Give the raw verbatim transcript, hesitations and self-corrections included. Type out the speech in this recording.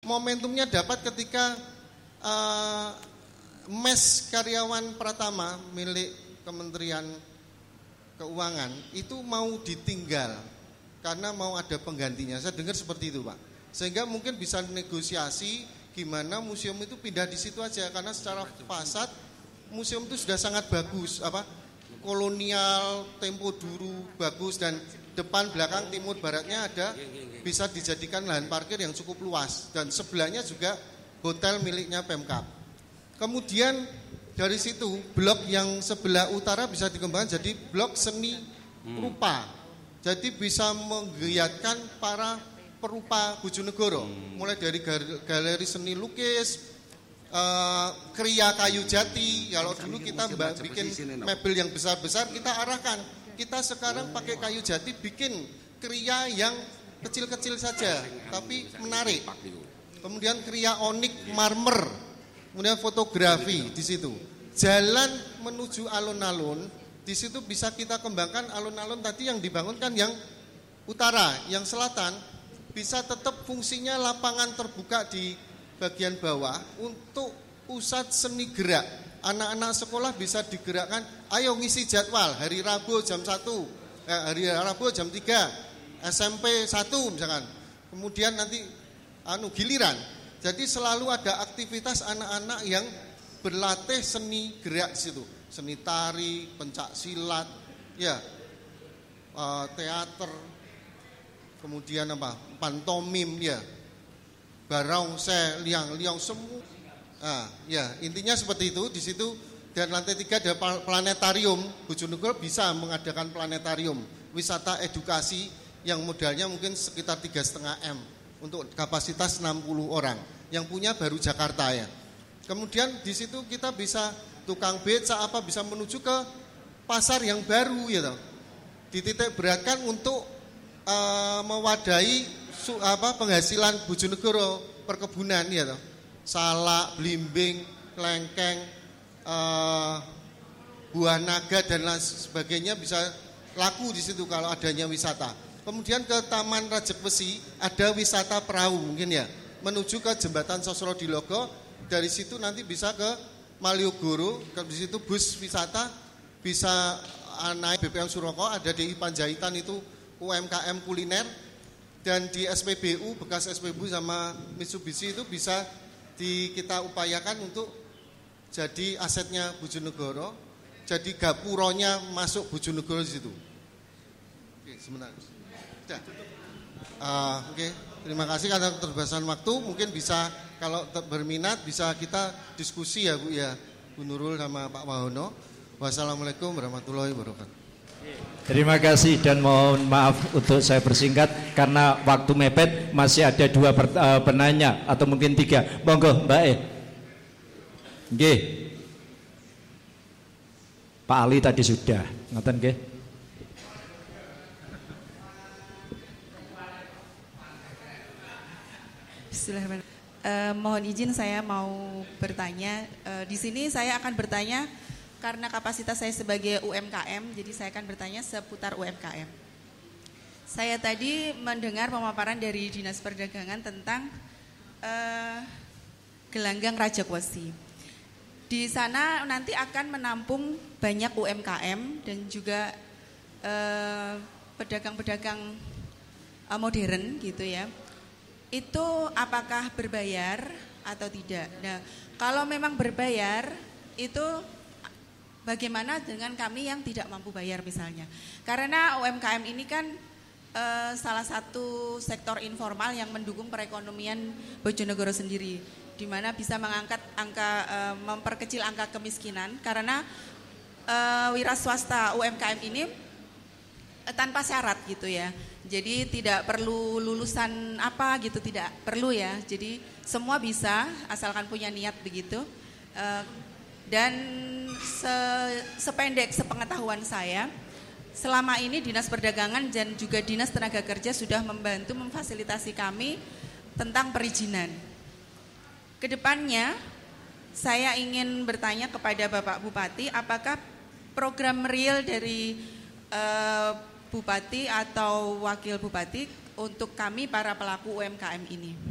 momentumnya dapat ketika uh, mes karyawan Pratama milik Kementerian Keuangan itu mau ditinggal karena mau ada penggantinya. Saya dengar seperti itu, Pak. Sehingga mungkin bisa negosiasi gimana museum itu pindah di situ aja, karena secara fasad museum itu sudah sangat bagus, apa kolonial, tempo dulu bagus, dan depan, belakang, timur, baratnya ada, bisa dijadikan lahan parkir yang cukup luas, dan sebelahnya juga hotel miliknya Pemkab. Kemudian dari situ blok yang sebelah utara bisa dikembangkan jadi blok seni rupa. Jadi bisa menggiatkan para perupa Bojonegoro, mulai dari galeri seni lukis, uh, kriya kayu jati. Kalau dulu kita mbak bikin mebel yang besar-besar, kita arahkan. Kita sekarang pakai kayu jati bikin kriya yang kecil-kecil saja, tapi menarik. Kemudian kriya onik, marmer, kemudian fotografi di situ. Jalan menuju alun-alun, di situ bisa kita kembangkan alun-alun tadi yang dibangunkan yang utara, yang selatan bisa tetap fungsinya lapangan terbuka di bagian bawah untuk pusat seni gerak. Anak-anak sekolah bisa digerakkan, ayo ngisi jadwal hari Rabu jam satu, eh, hari Rabu jam tiga, S M P satu misalkan. Kemudian nanti anu giliran. Jadi selalu ada aktivitas anak-anak yang berlatih seni gerak di situ. Seni tari, pencak silat, ya, uh, teater, kemudian apa, pantomim, ya, barongsai, liang-liang semua. Nah, ya, intinya seperti itu di situ. Dan lantai tiga ada planetarium. Bojonegoro bisa mengadakan planetarium, wisata edukasi yang modalnya mungkin sekitar tiga koma lima M untuk kapasitas enam puluh orang. Yang punya baru Jakarta, ya. Kemudian di situ kita bisa tukang beca apa bisa menuju ke pasar yang baru, ya toh. Dititik beratkan untuk uh, mewadahi su, apa penghasilan Bojonegoro perkebunan, ya toh. Salak, blimbing, kelengkeng, uh, buah naga dan lain sebagainya bisa laku di situ kalau adanya wisata. Kemudian ke Taman Rajek Besi ada wisata perahu mungkin, ya, menuju ke Jembatan Sosrodilogo. Dari situ nanti bisa ke Malioboro, ke di situ bus wisata bisa naik B P M Suroko, ada di Panjaitan itu U M K M kuliner, dan di S P B U bekas S P B U sama Mitsubishi itu bisa di, kita upayakan untuk jadi asetnya Bojonegoro, jadi gapuronya masuk Bojonegoro di situ. Oke, sebentar. Sudah. Uh, Oke, okay. Terima kasih karena keterbatasan waktu. Mungkin bisa kalau berminat bisa kita diskusi, ya Bu, ya, Bu Nurul sama Pak Wahono. Wassalamualaikum warahmatullahi wabarakatuh. Terima kasih dan mohon maaf untuk saya bersingkat karena waktu mepet, masih ada dua penanya atau mungkin tiga. Monggo Mbak E. Nggih. Pak Ali tadi sudah. Ngoten nggih. Bismillahirrahmanirrahim. Uh, mohon izin saya mau bertanya. Uh, di sini saya akan bertanya karena kapasitas saya sebagai U M K M, jadi saya akan bertanya seputar U M K M. Saya tadi mendengar pemaparan dari Dinas Perdagangan tentang uh, gelanggang Rajek Wesi. Di sana nanti akan menampung banyak U M K M dan juga uh, pedagang-pedagang uh, modern gitu, ya. Itu apakah berbayar atau tidak? Nah, kalau memang berbayar, itu bagaimana dengan kami yang tidak mampu bayar misalnya? Karena U M K M ini kan e, salah satu sektor informal yang mendukung perekonomian Bojonegoro sendiri, di mana bisa mengangkat angka, e, memperkecil angka kemiskinan. Karena e, wira swasta U M K M ini e, tanpa syarat gitu, ya. Jadi tidak perlu lulusan apa gitu, tidak perlu, ya. Jadi semua bisa asalkan punya niat begitu. Dan se, sependek sepengetahuan saya, selama ini Dinas Perdagangan dan juga Dinas Tenaga Kerja sudah membantu memfasilitasi kami tentang perizinan. Kedepannya saya ingin bertanya kepada Bapak Bupati, apakah program real dari uh, Bupati atau Wakil Bupati untuk kami para pelaku U M K M ini?